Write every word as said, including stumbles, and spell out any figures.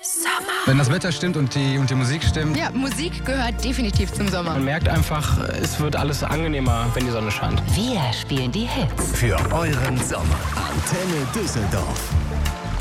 Sommer. Wenn das Wetter stimmt und die, und die Musik stimmt. Ja, Musik gehört definitiv zum Sommer. Man merkt einfach, es wird alles angenehmer, wenn die Sonne scheint. Wir spielen die Hits. Für euren Sommer. Antenne Düsseldorf.